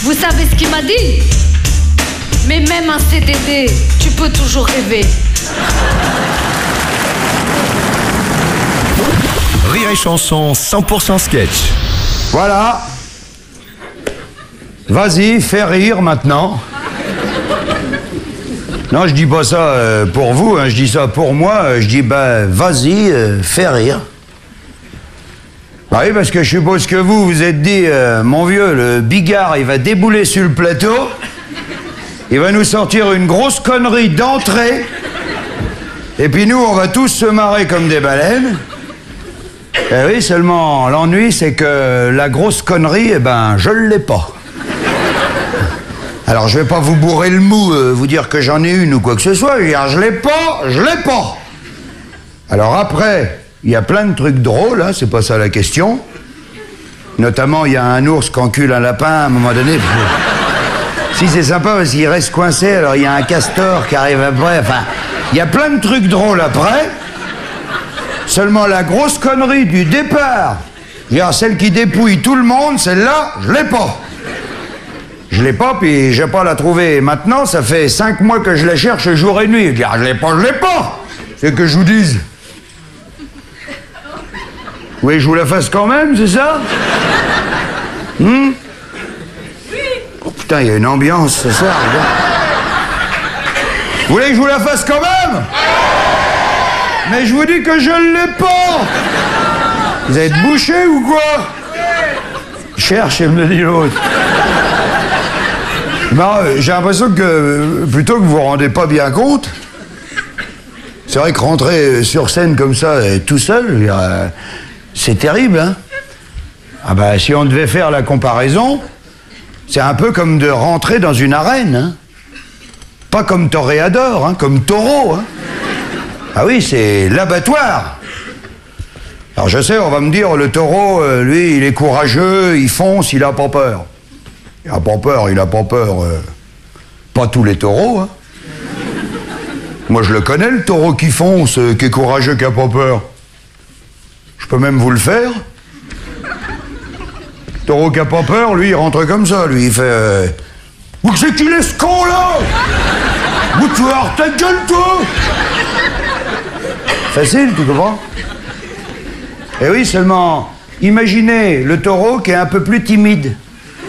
Vous savez ce qu'il m'a dit? Mais même un CDD, tu peux toujours rêver. Rire et Chanson 100% sketch. Voilà. Vas-y, fais rire maintenant. Non, je dis pas ça pour vous, hein, je dis ça pour moi. Je dis, vas-y, fais rire. Bah oui, parce que je suppose que vous vous êtes dit, mon vieux, le Bigard, il va débouler sur le plateau, il va nous sortir une grosse connerie d'entrée, et puis nous, on va tous se marrer comme des baleines. Eh oui, seulement, l'ennui, c'est que la grosse connerie, je l'ai pas. Alors, je vais pas vous bourrer le mou, vous dire que j'en ai une ou quoi que ce soit. Je veux dire, je l'ai pas. Alors après, il y a plein de trucs drôles, hein, c'est pas ça la question. Notamment, il y a un ours qui encule un lapin à un moment donné. Si, c'est sympa parce qu'il reste coincé, alors il y a un castor qui arrive après. Enfin, il y a plein de trucs drôles après. Seulement, la grosse connerie du départ, je veux dire, celle qui dépouille tout le monde, celle-là, je l'ai pas. Je l'ai pas, puis j'ai pas la trouver. Maintenant, ça fait 5 mois que je la cherche jour et nuit. Je dis, je l'ai pas. C'est que je vous dise. Oui, je vous la fasse quand même, c'est ça? Oh putain, il y a une ambiance ce soir, regarde. Vous voulez que je vous la fasse quand même? Mais je vous dis que je l'ai pas. Vous êtes bouché ou quoi? Cherche, me dit l'autre. Non, j'ai l'impression que, plutôt que vous vous rendez pas bien compte, c'est vrai que rentrer sur scène comme ça, tout seul, c'est terrible, hein. Ah si on devait faire la comparaison, c'est un peu comme de rentrer dans une arène, hein. Pas comme toréador, hein, comme taureau, hein. Ah oui, c'est l'abattoir. Alors je sais, on va me dire, le taureau, lui, il est courageux, il fonce, il a pas peur. Il a pas peur. Pas tous les taureaux, hein. Moi, je le connais, le taureau qui fonce, qui est courageux, qui a pas peur. Je peux même vous le faire. Le taureau qui a pas peur, lui, il rentre comme ça. Lui, il fait... Où c'est qu'il est ce con, là? Où tu vas ta gueule, toi? Facile, tu comprends? Eh oui, seulement, imaginez le taureau qui est un peu plus timide.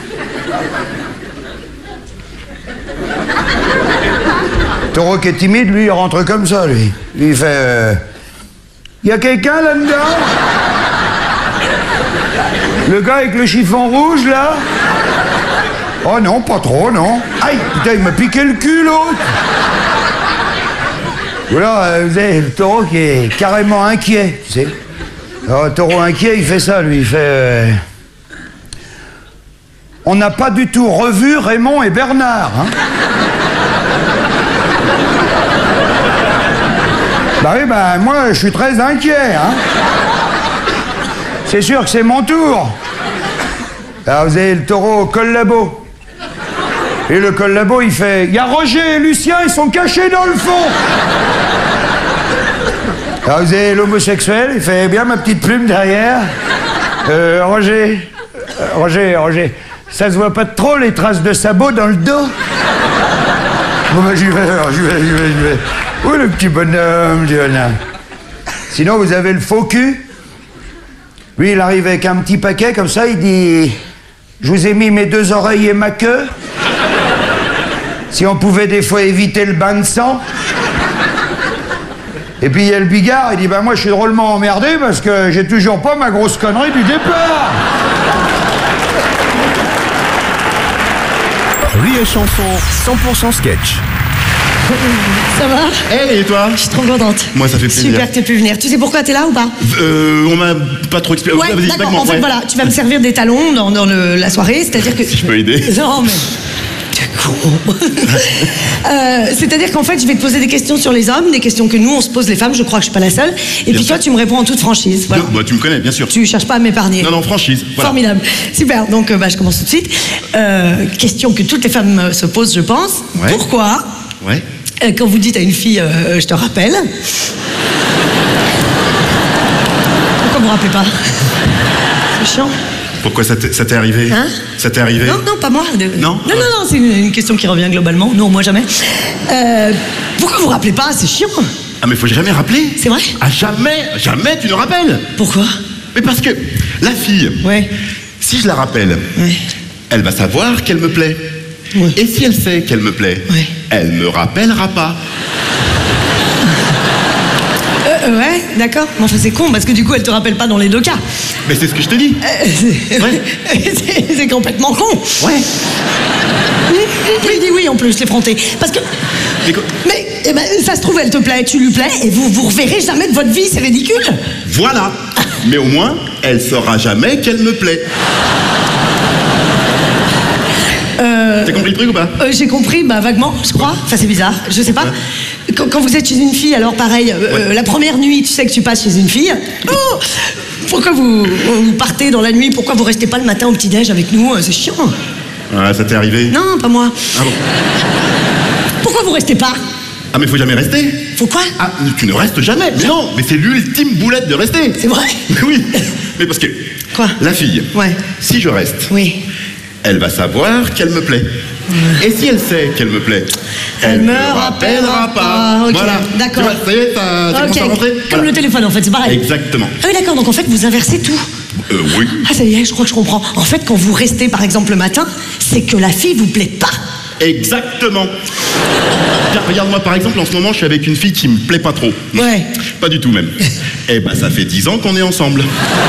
Le taureau qui est timide, lui, il rentre comme ça, lui. Lui, il fait... Y a quelqu'un là-dedans? Le gars avec le chiffon rouge, là? Oh non, pas trop, non. Aïe, putain, il m'a piqué le cul, l'autre. Voilà, vous avez le taureau qui est carrément inquiet, tu sais. Alors, le taureau inquiet, il fait ça, lui, il fait... On n'a pas du tout revu Raymond et Bernard, hein. Bah oui, moi, je suis très inquiet, hein. C'est sûr que c'est mon tour. Alors, vous avez le taureau collabo. Et le collabo, il fait... Il y a Roger et Lucien, ils sont cachés dans le fond. Alors, vous avez l'homosexuel, il fait... Bien, ma petite plume derrière. Roger, ça se voit pas trop, les traces de sabots dans le dos? Bon, j'y vais. Où le petit bonhomme, Diana? Sinon, vous avez le faux cul. Lui, il arrive avec un petit paquet, comme ça, il dit... Je vous ai mis mes 2 oreilles et ma queue. Si on pouvait des fois éviter le bain de sang. Et puis, il y a le Bigard, il dit... moi, je suis drôlement emmerdé parce que j'ai toujours pas ma grosse connerie du départ. Rire et Chanson 100% sketch. Ça va? Hey, et toi? Je suis trop contente. Moi, ça fait plaisir. Super que tu aies pu venir. Tu sais pourquoi t'es là ou pas? On m'a pas trop expliqué. Ouais, d'accord. En fait, voilà, tu vas me servir des talons dans la soirée, c'est-à-dire que... Si je peux aider. Non, mais... c'est-à-dire qu'en fait, je vais te poser des questions sur les hommes, des questions que nous, on se pose les femmes, je crois que je suis pas la seule. Et puis toi, tu me réponds en toute franchise. Voilà. Tu me connais, bien sûr. Tu cherches pas à m'épargner. Non, franchise. Voilà. Formidable. Super. Donc, je commence tout de suite. Question que toutes les femmes se posent, je pense. Ouais. Pourquoi? Ouais. Quand vous dites à une fille, je te rappelle. Pourquoi vous ne rappelez pas? C'est chiant. Pourquoi ça t'est arrivé? Hein? Ça t'est arrivé? Non, pas moi. Non? Non, c'est une question qui revient globalement. Non, moi jamais. Pourquoi vous rappelez pas? C'est chiant. Ah, mais faut jamais rappeler. C'est vrai? Ah, jamais tu ne rappelles. Pourquoi? Mais parce que la fille, Ouais. si je la rappelle, Ouais. elle va savoir qu'elle me plaît. Ouais. Et si elle sait qu'elle me plaît, Ouais. elle me rappellera pas. Ouais, d'accord. Mais enfin, c'est con parce que du coup, elle te rappelle pas dans les deux cas. Mais c'est ce que je te dis. Ouais. C'est complètement con. Ouais. Il dit oui en plus, l'effronté. Parce que. Mais ça se trouve, elle te plaît, tu lui plais, et vous reverrez jamais de votre vie, c'est ridicule. Voilà. Mais au moins, elle saura jamais qu'elle me plaît. T'as compris le truc ou pas? J'ai compris, vaguement, je crois. Enfin, c'est bizarre, je sais pas. Quand vous êtes chez une fille, alors pareil, la première nuit, tu sais que tu passes chez une fille. Oh, pourquoi vous partez dans la nuit? Pourquoi vous restez pas le matin au petit-déj avec nous? C'est chiant. Ah, ça t'est arrivé? Non, pas moi. Ah bon? Pourquoi vous restez pas? Ah, mais faut jamais rester. Faut quoi? Ah, tu ne restes jamais. Mais non, mais c'est l'ultime boulette de rester. C'est vrai? Mais oui. Mais parce que... Quoi? La fille, Ouais. si je reste, Oui. elle va savoir qu'elle me plaît. Et si elle sait qu'elle me plaît, Elle me rappellera pas. Ok, Voilà. d'accord. Tu vois, ça y est, ça commence à rentrer. Comme Voilà. le téléphone en fait, c'est pareil. Exactement. Ah oui, d'accord, donc en fait vous inversez tout. Oui. Ah ça y est, je crois que je comprends. En fait, quand vous restez par exemple le matin, c'est que la fille vous plaît pas. Exactement. Tiens, regarde-moi par exemple, en ce moment, je suis avec une fille qui me plaît pas trop. Ouais. Pas du tout même. Eh ben, ça fait 10 ans qu'on est ensemble.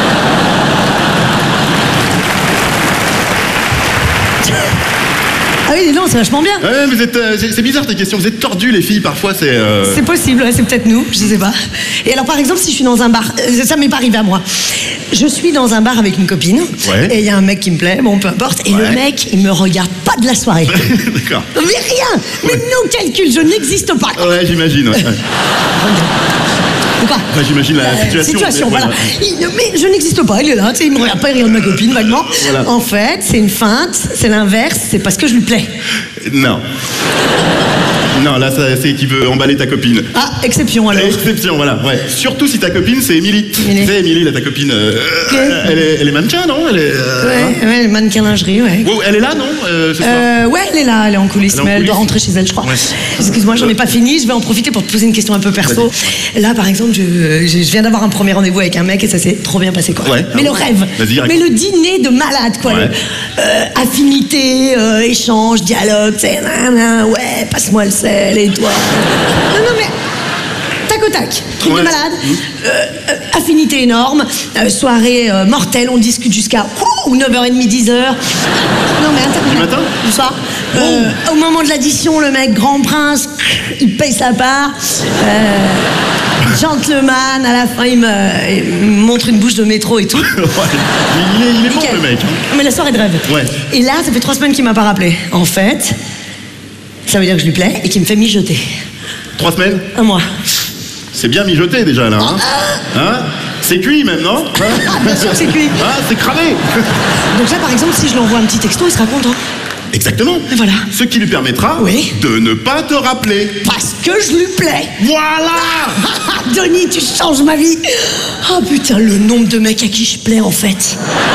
Ah oui, non, c'est vachement bien. Ouais, vous êtes, c'est bizarre tes questions. Vous êtes tordus les filles parfois. C'est possible, ouais, c'est peut-être nous, je sais pas. Et alors par exemple, si je suis dans un bar, ça m'est pas arrivé à moi. Je suis dans un bar avec une copine, Ouais. et il y a un mec qui me plaît, bon peu importe, et Ouais. le mec, il me regarde pas de la soirée. D'accord. Mais rien, mais non calcul, je n'existe pas. quoi. Ouais, j'imagine. Ouais. Ou pas Enfin, j'imagine la situation. voilà. Ouais. Mais je n'existe pas, il est là, tu sais, il me regarde pas, il regarde ma copine vaguement. Voilà. En fait, c'est une feinte, c'est l'inverse, c'est parce que je lui plais. Non. Non, là, c'est qu'il veut emballer ta copine. Ah, exception alors. Exception, voilà. Ouais. Surtout si ta copine, c'est Émilie. Émilie. Tu sais, Émilie, là, ta copine, elle est mannequin, non? Elle est. Ouais, mannequin lingerie, ouais. Oh, elle est là, non? Ce soir Ouais, elle est là, elle est en coulisses, Elle est en mais elle doit coulisses. rentrer chez elle, je crois. Ouais. Excuse-moi, j'en ai pas fini, je vais en profiter pour te poser une question un peu perso. Là, par exemple, je viens d'avoir un premier rendez-vous avec un mec et ça s'est trop bien passé, quoi. Ouais. Mais le rêve, Vas-y, raconte. mais le dîner de malade, quoi. Ouais. Affinité, échange, dialogue, c'est ouais, passe-moi le sel et toi. Non, mais. Tac au tac, truc Ouais. de malade, affinité énorme, soirée mortelle, on discute jusqu'à 9h30, 10h. Non mais attends. Du matin Du soir. Au moment de l'addition, le mec grand prince, il paye sa part. Gentleman, à la fin il me montre une bouche de métro et tout. Ouais. Il est bon, Nickel. le mec. Hein. Mais la soirée de rêve. Ouais. Et là, ça fait 3 semaines qu'il m'a pas rappelé. En fait, ça veut dire que je lui plais et qu'il me fait mijoter. 3 semaines? Un mois. C'est bien mijoté déjà, là. Hein, hein? C'est cuit même, non? Hein? Ah, bien sûr que c'est cuit. Ah, c'est cramé. Donc là, par exemple, si je lui envoie un petit texto, il sera content. Exactement. Et voilà. Ce qui lui permettra Oui. de ne pas te rappeler. Parce que je lui plais. Voilà. Denis, tu changes ma vie. Oh putain, le nombre de mecs à qui je plais, en fait.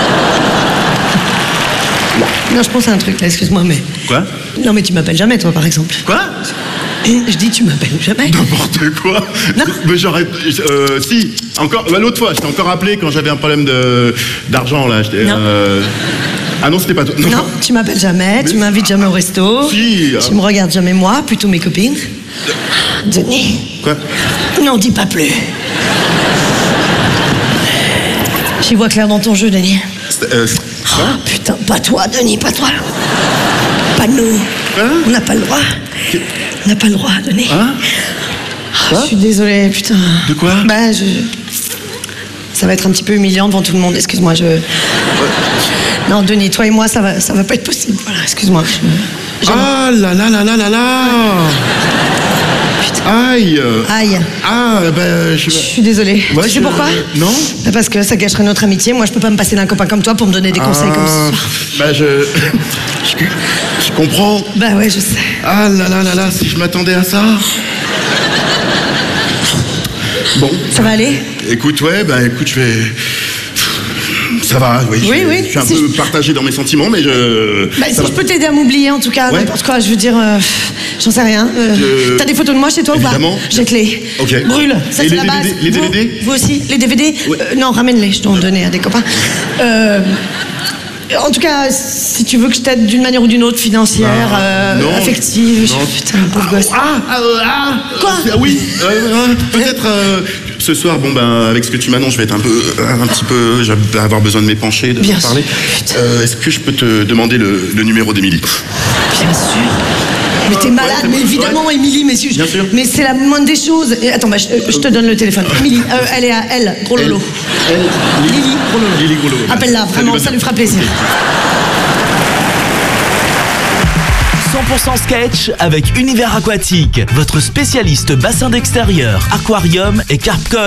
Non, je pense à un truc, là, excuse-moi, mais... Quoi? Non, mais tu m'appelles jamais, toi, par exemple. Quoi? Je dis, tu m'appelles jamais. N'importe quoi. Non. Mais j'aurais... si, encore... Bah, l'autre fois, je t'ai encore appelé quand j'avais un problème d'argent, là. Non. Ah non, c'était pas toi. Non, tu m'appelles jamais, tu m'invites jamais au resto. Si, Tu me regardes jamais moi, plutôt mes copines. Denis. Quoi? Non, dis pas plus. J'y vois clair dans ton jeu, Denis. Quoi? Oh, putain, pas toi, Denis, pas toi. Pas nous. Hein? On n'a pas le droit. On n'a pas le droit, Denis. Hein? Oh, je suis désolée, putain. De quoi? Bah, ça va être un petit peu humiliant devant tout le monde, excuse-moi, Non, Denis, toi et moi, ça va pas être possible. Voilà, excuse-moi. Ah là là là là là là. Aïe. Aïe. Ah, ben... Je suis désolée. Ouais, tu sais pourquoi? Non. Bah, parce que ça gâcherait notre amitié. Moi, je peux pas me passer d'un copain comme toi pour me donner des conseils comme ce soir. Bah, je comprends. Bah ouais, je sais. Ah là là là là, si je m'attendais à ça. Bon. Ça va aller? Écoute, ouais, bah écoute, je vais... Ça va, oui. Oui. Je suis un Si peu partagé dans mes sentiments, mais je... Bah, si ça va. je peux t'aider à m'oublier, en tout cas, Ouais. n'importe quoi, je veux dire, j'en sais rien. T'as des photos de moi chez toi Évidemment. ou pas? J'ai clé. Ok. Brûle, ça Et c'est les la base. DVD, les DVD? Vous aussi, les DVD? Ouais. Non, ramène-les, je dois en donner à des copains. En tout cas, si tu veux que je t'aide d'une manière ou d'une autre, financière, non. affective, Non. putain, pauvre gosse. Quoi? Oui, peut-être ce soir, bon ben, avec ce que tu m'annonces, je vais être un petit peu, je vais avoir besoin de m'épancher, de Bien te parler. sûr. Est-ce que je peux te demander le numéro d'Émilie? Bien sûr. Mais t'es malade, c'est mais bon, évidemment, ouais. Émilie, mais, Bien sûr. mais c'est la moindre des choses. Et, attends, bah, je te donne le téléphone. Émilie, elle est à elle, gros lolo. Lily, gros lolo. Lily Gros Lolo. Appelle-la, vraiment, ça lui fera plaisir. 100% sketch avec Univers Aquatique, votre spécialiste bassin d'extérieur, aquarium et carpe.